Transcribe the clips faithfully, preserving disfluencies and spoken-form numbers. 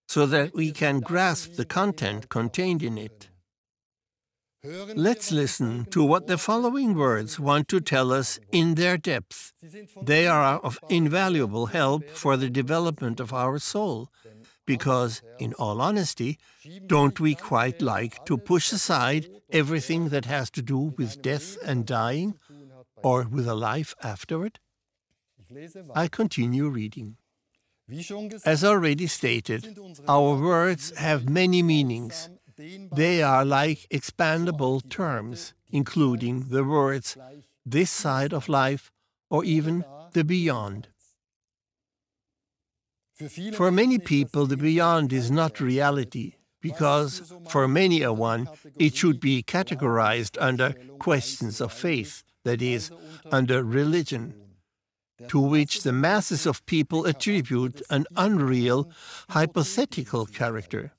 so that we can grasp the content contained in it. Let's listen to what the following words want to tell us in their depth. They are of invaluable help for the development of our soul, because, in all honesty, don't we quite like to push aside everything that has to do with death and dying, or with a life afterward? I continue reading. As already stated, our words have many meanings. They are like expandable terms, including the words this side of life or even the beyond. For many people, the beyond is not reality, because for many a one, it should be categorized under questions of faith, that is, under religion, to which the masses of people attribute an unreal, hypothetical character.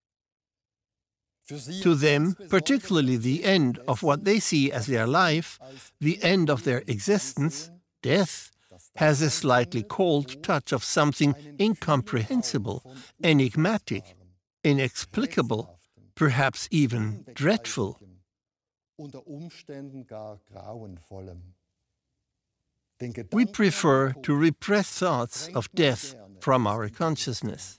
To them, particularly the end of what they see as their life, the end of their existence, death, has a slightly cold touch of something incomprehensible, enigmatic, inexplicable, perhaps even dreadful. We prefer to repress thoughts of death from our consciousness.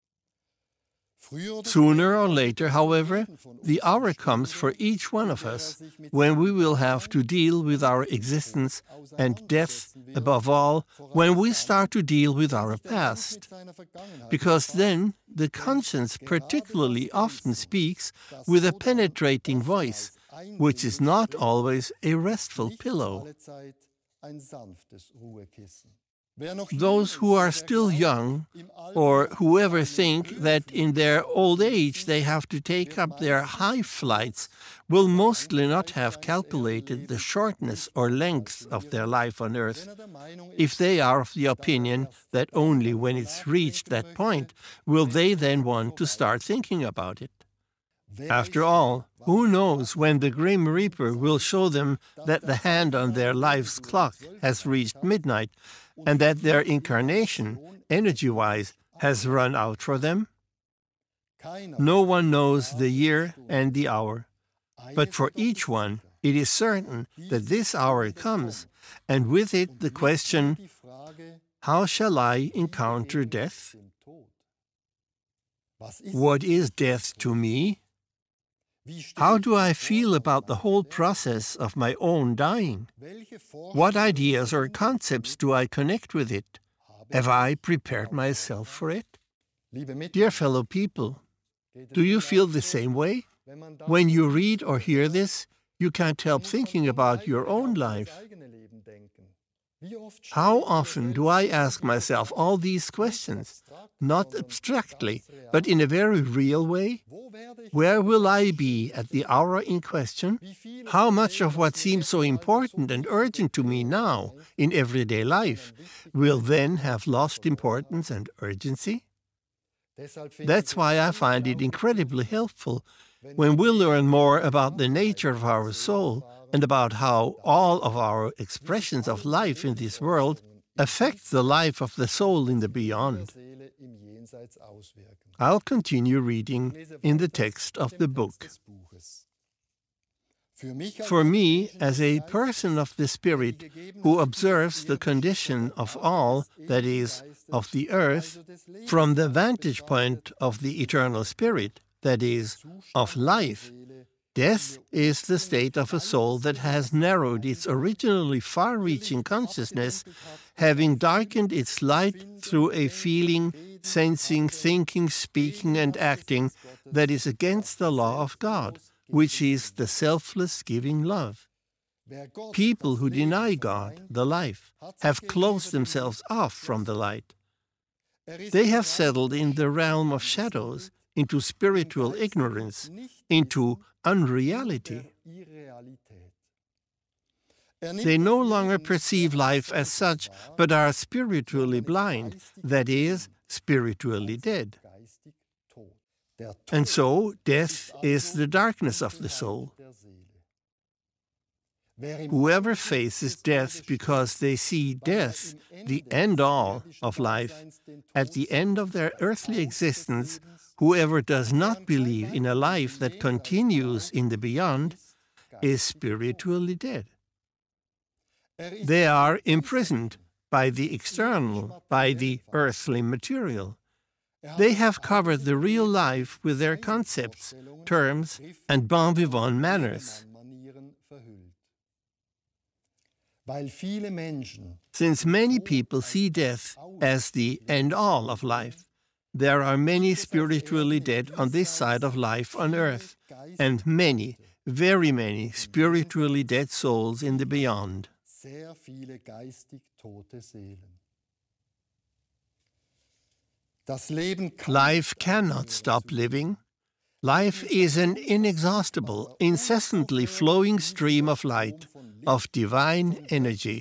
Sooner or later, however, the hour comes for each one of us when we will have to deal with our existence and death, above all, when we start to deal with our past. Because then the conscience particularly often speaks with a penetrating voice, which is not always a restful pillow. Those who are still young, or whoever think that in their old age they have to take up their high flights, will mostly not have calculated the shortness or length of their life on earth, if they are of the opinion that only when it's reached that point will they then want to start thinking about it. After all, who knows when the grim reaper will show them that the hand on their life's clock has reached midnight, and that their incarnation, energy-wise, has run out for them? No one knows the year and the hour, but for each one it is certain that this hour comes, and with it the question, how shall I encounter death? What is death to me? How do I feel about the whole process of my own dying? What ideas or concepts do I connect with it? Have I prepared myself for it? Dear fellow people, do you feel the same way? When you read or hear this, you can't help thinking about your own life. How often do I ask myself all these questions, not abstractly, but in a very real way? Where will I be at the hour in question? How much of what seems so important and urgent to me now, in everyday life, will then have lost importance and urgency? That's why I find it incredibly helpful when we learn more about the nature of our soul and about how all of our expressions of life in this world affect the life of the soul in the beyond. I'll continue reading in the text of the book. For me, as a person of the Spirit who observes the condition of all, that is, of the earth, from the vantage point of the eternal Spirit, that is, of life, death is the state of a soul that has narrowed its originally far-reaching consciousness, having darkened its light through a feeling, sensing, thinking, speaking, and acting that is against the law of God, which is the selfless giving love. People who deny God, the life, have closed themselves off from the light. They have settled in the realm of shadows, into spiritual ignorance, into unreality. They no longer perceive life as such, but are spiritually blind, that is, spiritually dead. And so, death is the darkness of the soul. Whoever faces death because they see death, the end-all of life, at the end of their earthly existence, whoever does not believe in a life that continues in the beyond, is spiritually dead. They are imprisoned by the external, by the earthly material. They have covered the real life with their concepts, terms, and bon vivant manners. Since many people see death as the end-all of life, there are many spiritually dead on this side of life on earth, and many, very many spiritually dead souls in the beyond. Life cannot stop living. Life is an inexhaustible, incessantly flowing stream of light, of divine energy.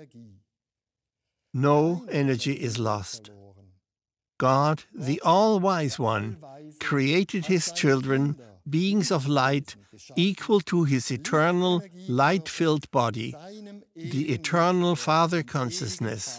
No energy is lost. God, the All-Wise One, created His children, beings of light, equal to His eternal, light-filled body, the eternal Father Consciousness.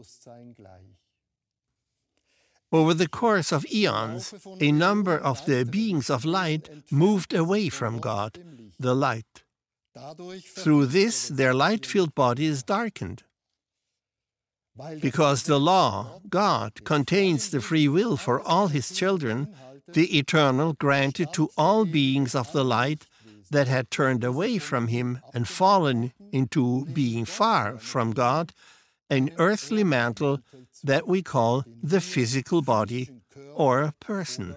Over the course of eons, a number of the beings of light moved away from God, the light. Through this, their light-filled body is darkened. Because the law, God, contains the free will for all His children, the Eternal granted to all beings of the light that had turned away from Him and fallen into being far from God, an earthly mantle that we call the physical body or person.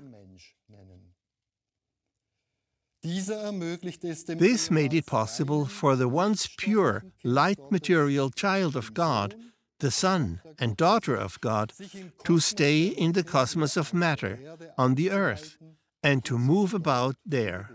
This made it possible for the once pure, light material child of God, the son and daughter of God, to stay in the cosmos of matter, on the earth, and to move about there.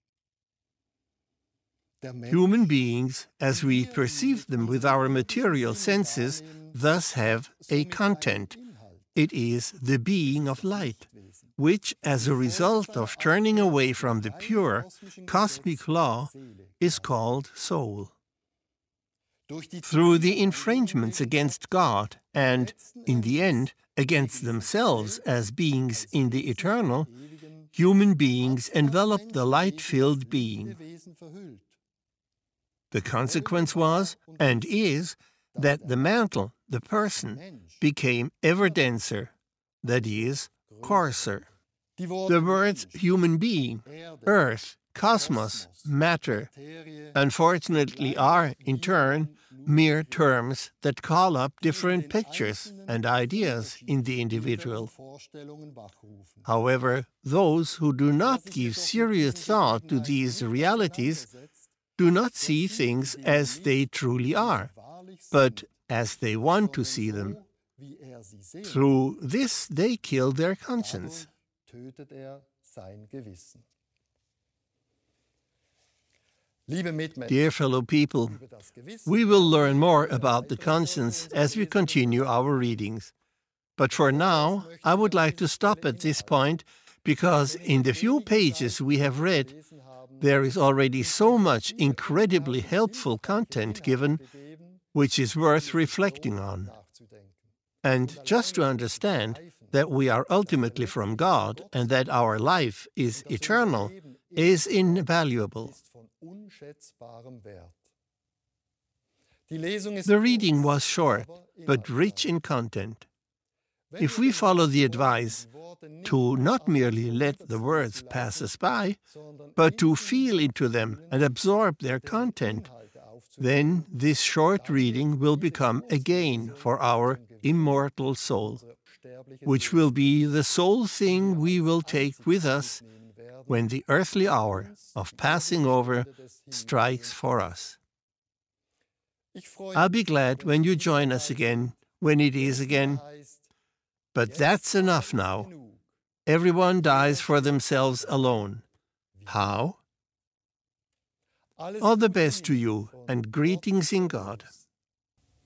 Human beings, as we perceive them with our material senses, thus have a content. It is the being of light, which, as a result of turning away from the pure, cosmic law, is called soul. Through the infringements against God and, in the end, against themselves as beings in the eternal, human beings envelop the light-filled being. The consequence was, and is, that the mantle, the person, became ever denser, that is, coarser. The words human being, earth, cosmos, matter, unfortunately are, in turn, mere terms that call up different pictures and ideas in the individual. However, those who do not give serious thought to these realities do not see things as they truly are, but as they want to see them. Through this, they kill their conscience. Dear fellow people, we will learn more about the conscience as we continue our readings. But for now, I would like to stop at this point because in the few pages we have read, there is already so much incredibly helpful content given, which is worth reflecting on. And just to understand that we are ultimately from God and that our life is eternal is invaluable. The reading was short, but rich in content. If we follow the advice to not merely let the words pass us by, but to feel into them and absorb their content, then this short reading will become a gain for our immortal soul, which will be the sole thing we will take with us when the earthly hour of passing over strikes for us. I'll be glad when you join us again, when it is again. But that's enough now. Everyone dies for themselves alone. How? All the best to you, and greetings in God.